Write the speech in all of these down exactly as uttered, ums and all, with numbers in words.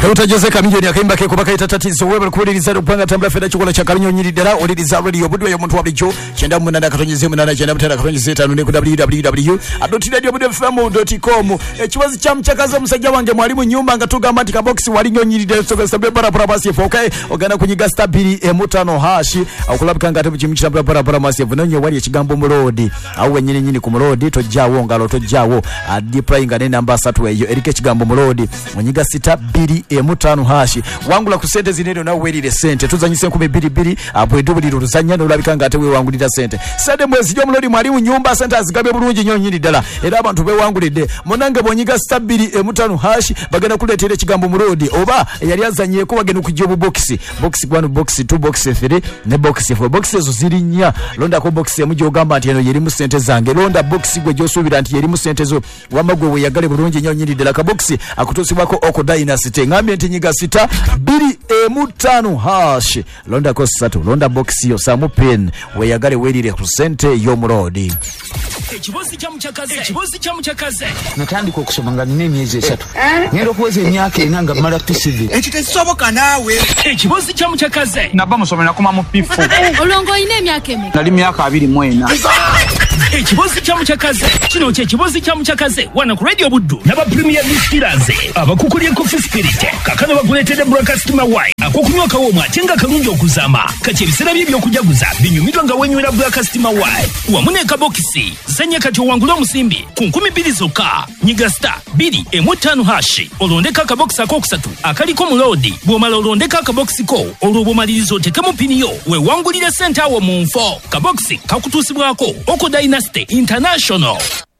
Utajeze kamilioni akaimba ke kubaka itatatizo wewe kuliriza rupanga tambla feda chukula cha kalinyo nyiri dera oliriza radio budwe ya muntu wabijo chenda munana katonyeze munana chenda mutera katonyeze tanu ne ku w w w dot radio budwe f m dot com ekibazi cha mchakazo musajja wange mwalimu nyumba ngatuga mati ka box walinyo nyiri dera so sabe para para basi fokai ogana kunyiga stabili emutano hashi okulabika ngate muchimchira para para para masi vunonye wali ekigambo mulodi awe nyini nyini ku mulodi tojjawo ngalo tojjawo adiply ngane namba three eyo erike ekigambo mulodi munyiga sita bili emutano hashi wangula ku sente zinero na werire sente tuzanyise nkumi bili bili abwe dubuliro tuzanya no labika ngate we wangulira sente sade mwezi jo mulodi mwalimu nyumba sente azigabe bulungi nyonyiri dala era abantu be wangulide monange bonyiga stabili emutano hashi bagenda kuletera ekigambo mulodi oba yali azanye ko bagenda kujobu box box one box two box three ne box four box ezo zirinya londa ko box emujo gamba ati eno yeri mu sente zange londa box gwe josubira ati yeri mu sente zo wamagwe we yagale bulungi nyonyiri dala ka box akutosibako oko dynasty ngambe ntinyiga sita bili emutano hash londa ko satu londa box yo samu pen we yagale werire ku sente yo mulodi ekibozi kya mchakaze ekibozi kya mchakaze natandika okusoma nga nine emyezi esatu ngero kuweza emyaka ena nga mala tusive ekitesoboka naawe ekibozi kya mchakaze nabba musomera kuma mu pifu olongo ine emyaka emeka nali myaka abiri mu ena ekibozi kya mchakaze kino kye ekibozi kya mchakaze wana ku radio buddu naba premier ministers abakukulye coffee spirit kakano bakuletede broadcast mawai akokunywa kawo mwatenga kalungi okuzama kati ebisera bye byokujaguza binyumidwa nga wenywera broadcast mawai wamune kabokisi zanye kati wangula omusimbi ku nkumi bbiri zokka nyiga star bili emutano hashi olondeka akabokisi akokusatu akaliko mulodi bw'omala olondeka akabokisi ko olw'obwomaliriza otekemu piniyo wewangulire sente awo mu nfo kabokisi kakutuusibwako oko dynasty international.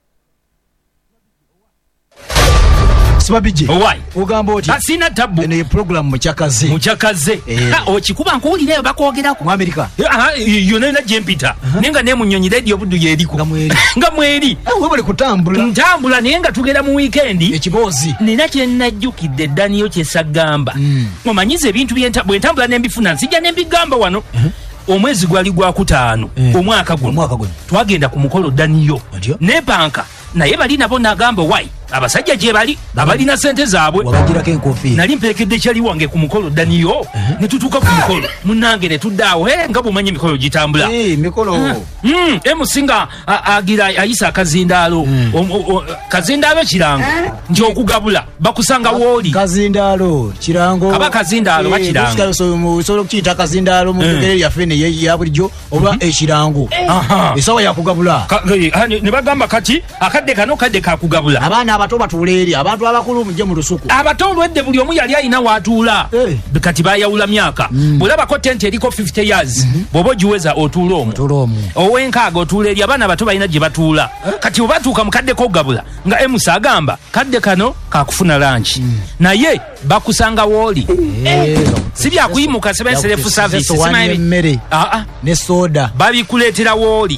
Sibabije owai ugamba oti asina tabu ene program muchakaze muchakaze eh. ha okikuba nkuwulire bakogerako mu America aha yona na jempita uh-huh. nenga ne munyonyi radio buddu yeriko nga mweri nga mweri wewe bali kutambula ntambula nenga tugera mu weekend ekibozi nina kye najjukidde Daniel kyesagamba mm. omanyize ebintu bwe ntambula n'embifuna nsijja n'embigamba wano uh-huh. omwezi gwali gwa kutaano eh. omwaka guno omwaka guno twagenda ku mukolo Daniel ne banka naye bali nabo nagamba wai abasajja gye bali abalina sente zaabwe wabagirako enkofi nali mperekedde kyali wange ku mukolo Daniel uh-huh. ne tutuuka ku mukolo munange ne tuddaawo eh, nga bw'omanyi emikolo gitambula hey, mikolo uh-huh. mm, emusinga agira ayisa akazindaalo mm. kazindaalo kirango nti okugabula bakusanga wooli kazindaalo kirango kaba kazindaalo hey, bakirango osobola okukiyita kazindaalo mu ngeri yaffe ne ya bulijjo oba mm-hmm. ekirango esawa yakugabula ne bagamba kati akadde kano kadde kakugabula abaana abato batuuleri abantu abakulu mujje mu lusuku abato olwedde buli omu yali alina waatuula hey. kati bayawula myaka mm. bwolabako tenti eriko fifty years mm-hmm. bw'oba ogiweza otuula omu ow'enkaaga otuula eri abaana abato balina gye batuula eh? kati obatuuka mu kadde kogabula nga emusa agamba kadde kano kakufuna lanchi mm. naye bakusanga wooli hey. si byakuyimuka seba self service simaemmere ne soda babikuleetera wooli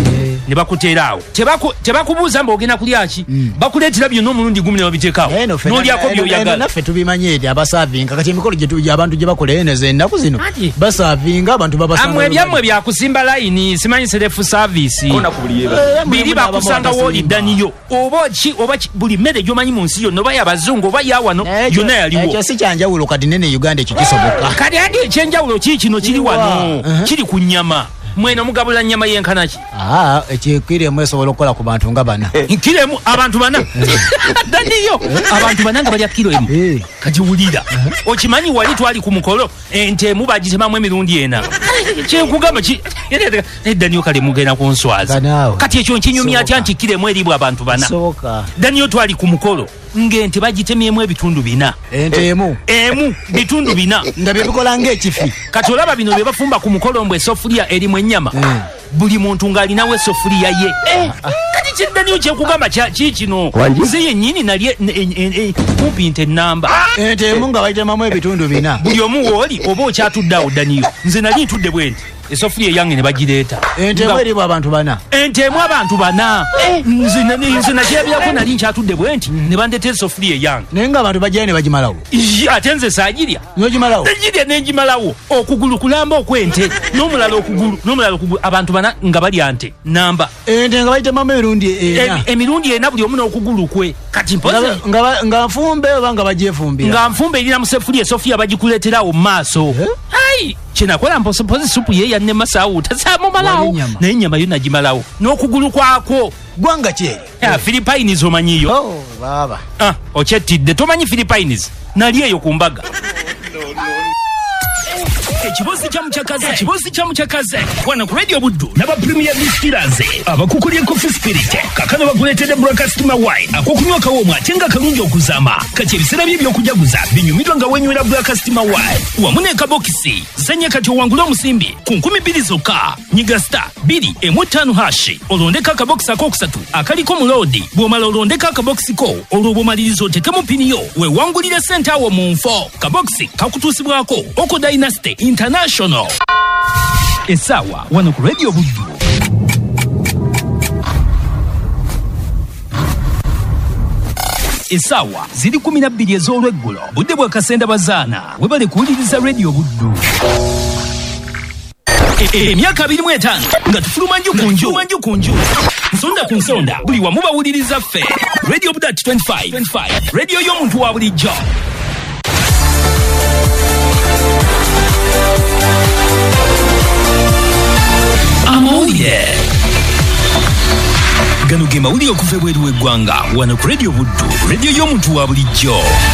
ne bakuteeraawo tebakubuuza mba ogenda kulyaki mm. bakuleetera byonna omulundi gumu ne babiteekaawo n'olyako byoyagala naffe tubimanyire abasaavinga kati emikolo gye abantu gye bakola eneze ennaku zino basaavinga abantu babasanga ebyammwe byakusimba layini simanyi self service biri bakusanga wooli Daniel oba ki oba buli mmere gy'omanyi mu nsi yonna oba y'abazungu oba yawano yonna yaliwo ekyo si kyanjawulo kati nene Uganda ekyo kisoboka kati ate ekyenjawulo kiri kino kiri wano kiri ku nnyama mwena mugabula nyama yenkanaki ah ekyekiremu esobola okukola ku bantu nga bana kiremu abantu bana Daniyo abantu bana nga balya kilo emu kati wulira okimanyi wali twali ku mukolo ente mu bagitemamu emirundi ena kyenkugamba ki Daniyo kale mugenda kunswaza kati ekyo nkinyumya atya nti kiremu eribwa abantu bana Daniyo twali ku mukolo ngente bagitemyemu ebitundu bina ente emu emu bitundu bina nga bibikola ng'ekifi kati olaba bino bye bafumba ku mukolo mbwe sofuliya erimu ennyama mm. buli muntu ng'alinawo esofuliya ye eh. kati kiddaniyo kyekugamba kiikino nze yennyini nali kumpi nte ennamba ente emu nga bayitemamu ebitundu bina buli omu wooli oba okyatudde awo Daniyo nze nali ntudde bwenti esofuli eyange ne bagireeta ente mweribu abantu bana ente emu abantu bana nze nze nakyebirako nali nkyatudde bwe nti ne bandeta esofuli eyange naye nga abantu bajjayo ne bagimalawo ate nze saagirya nogimalawo negirya nenjimalawo okugulu kulamba okwente n'omulala okugulu n'omulala okugulu abantu bana nga balya nte namba ente nga bayitemamu emirundi ena emirundi ena buli omu n'okugulu kwe kati mpozi nga nfumbe oba nga bagyefumbira nga nfumbe erina mu sefuli esofuli abagikuleeterawo mu maaso ai kyenakola mpozi supu ye yanne masaawo tasaamumalawo naye ennyama yo nagimalawo n'okugulu kwako gwanga kyeri Philippines omanyiyo baba okyettidde tomanyi Philippines nali eyo ku mbaga ekibozi kya mukyakaze ekibozi kya mukyakaze wana ku radio buddu n'aba premier distillers abakukulye coffee spirit kakano bakuleetedde broadcast mawai akokunywa kawomu ate nga kalungi okuzama kati ebiseera bye by'okujaguza binyumidwa nga wenywera broadcast mawai wamu ne kabokisi zanye kati owangula omusimbi ku nkumi bbiri zokka nyiga star bbiri emu ttaano hashi olondeka akabokisi akokusatu akaliko muloodi bw'omala olondeka akabokisi ko olwo bw'omaliriza otekemu piniyo weewangulire sente awo mu nfo kabokisi kakutuusibwako oko dynasty International. Esawa wano ku radio buddu. Esawa ziri kumi na bbiri ez'olweggulo budde bwa kasenda bazaana webale kuwuliriza radio buddu. Emyaka abiri mu etaano nga tufuluma nju ku nju nju ku nju nsonda ku nsonda buli wamu bawuliriza ffe radio buddu twenty-five radio y'omuntu wa bulijjo. Amawulire gano ge mawulire okuva ebweru w'eggwanga wano ku radio buddu radio y'omuntu wa bulijjo.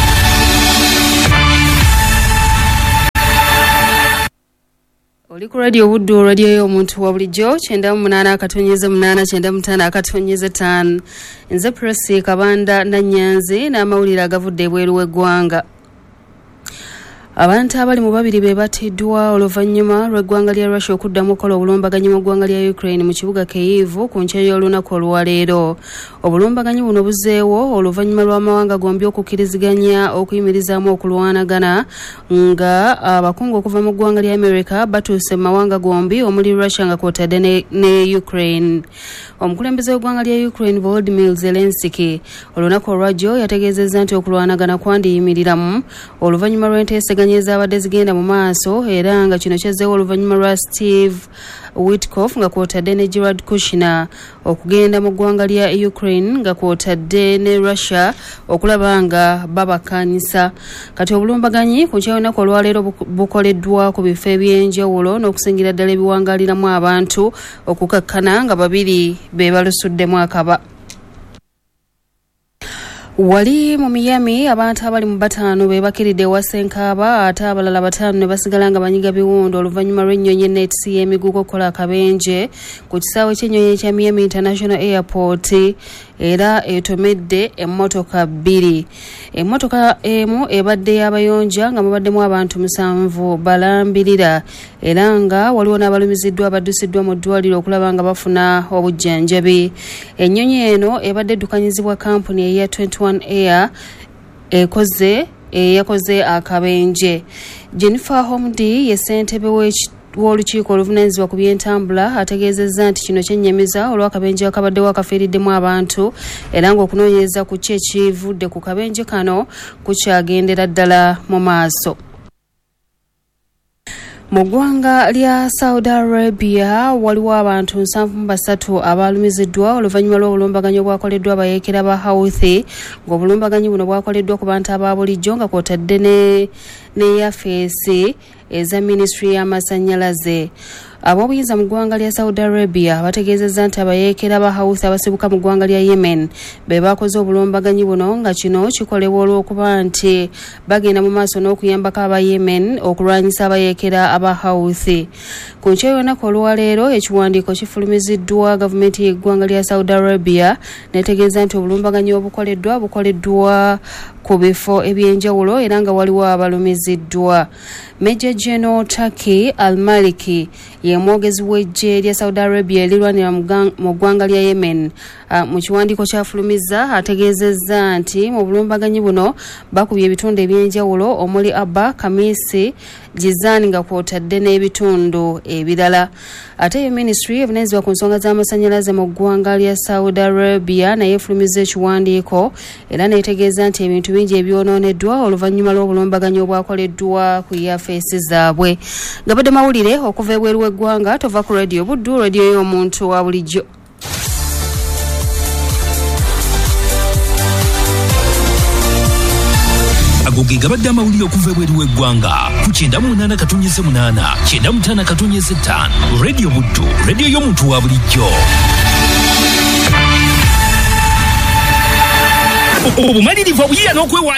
Oli ku radio buddu radio y'omuntu wa bulijjo kyenda mu munaana akatonyeza munaana kyenda mu ttaano akatonyeza ttaano nze Presi Kabanda Nanyanzi n'amawulire agavudde ebweru w'eggwanga. Abantu abali mu babiri be battiddwa oluvannyuma lw'eggwanga lya Russia okuddamu okukola obulumbaganyi mu ggwanga lya Ukraine mu kibuga Kyiv ku nkya y'olunaku olwaleero. Obulumbaganyi buno buzzeewo oluvannyuma lw'amawanga gombi okukkiriziganya okuyimirizaamu okulwanagana nga abakungu okuva mu ggwanga lya America batuuse mu mawanga gombi omuli Russia nga kwotadde ne, ne Ukraine. Omukulembeze w'eggwanga lya Ukraine Volodymyr Zelensky olunaku olwajjo yategeezezza nti okulwanagana kwandiyimiriramu oluvannyuma lw'enteeseganya ezabadde zigenda mu maaso era nga kino kyazzeewo oluvannyuma lwa Steve Witkoff nga kwotadde ne Jared Kushner okugenda mu ggwanga lya Ukraine nga kwotadde ne Russia okulaba nga babakanyisa. Kati obulumbaganyi ku nkya y'olunaku olwaleero bukoleddwa ku bifo eby'enjawulo n'okusingira ddala ebiwangaaliramu abantu okukakkana nga babiri be balusuddemu akaba. Wali mu Miami abantu abali mu bataano be bakiridde wasenkaaba ate abalala bataano ne basigala nga banyiga biwundo oluvannyuma lw'ennyonyi netsi y'emigugu okukola akabenje ku kisaawe ky'ennyonyi kya Miami International Airport era etomedde emmotoka bbiri. Emmotoka emu ebadde y'abayonja nga mubaddemu abantu musanvu balambirira era nga waliwo n'abalumiziddwa abaddusiddwa mu ddwaliro okulaba nga bafuna obujjanjabi. Ennyonyi eno ebadde eddukanyizibwa kampuni eya twenty-one Air ekoze yakoze akabenje. Jennifer Homdi ye ssentebe w'olukiiko oluvunaanyizibwa ku by'entambula ategeezezza nti kino kyennyamiza olw'akabenje akabaddewo akafiiriddemu abantu era ng'okunoonyereza ku ki ekivudde ku kabenje kano kukyagendera ddala mu maaso. Mu ggwanga lya Saudi Arabia waliwo abantu nsanvu mu basatu abalumiziddwa oluvannyuma lw'obulumbaganyi obwakoleddwa abayeekera ba Houthi ng'obulumbaganyi buno bwakoleddwa ku bantu aba bulijjo nga kwotadde ne ne yafeesi eza ministry y'amasannyalaze. Ab'obuyinza mu ggwanga lya Saudi Arabia bategeezezza nti abayeekera ba Houthi abasibuka mu ggwanga lya Yemen be bakoze obulumbaganyi buno nga kino kikolebwa olw'okuba nti bagenda mu maaso n'okuyambako aba Yemen okulwanyisa abayeekera aba Houthi. Ku nkya y'olunaku olwaleero ekiwandiiko kifulumiziddwa gavumenti y'eggwanga lya Saudi Arabia netegeeza nti obulumbaganyi obukoleddwa bukoleddwa ku bifo eby'enjawulo era nga waliwo abalumiziddwa. Major General Taki Al-Maliki ye ye mwogezi w'eggye lya Saudi Arabia erirwanira mu ggwanga lya Yemen. Uh, mu kiwandiiko kyafulumiza ategeezezza nti mu bulumbaganyi buno bakubye ebitundu ebyenjawulo omuli Abba, Kamisi, Jizani nga kwotadde n'ebitundu ebirala. Ate ye Ministry evunaanyizibwa ku nsonga z'amasannyalaze mu ggwanga lya Saudi Arabia naye efulumizza ekiwandiiko era neetegeeza nti ebintu bingi ebyonooneddwa oluvannyuma lw'obulumbaganyi obwakoleddwa ku yafeesi zaabwe. Gabadde mawulire okuva ebweru w'eggwanga, tova ku Radio Buddu, radio y'omuntu wa bulijjo. Agoge gabadde amawulire okuva ebweru w'eggwanga ku kyenda mu munaana katonnyeze munaana kyenda mu ttaano katonnyeze ttaano Radio Buddu, radio y'omuntu wa bulijjo. Obumalirivu obuyiiya n'okwewa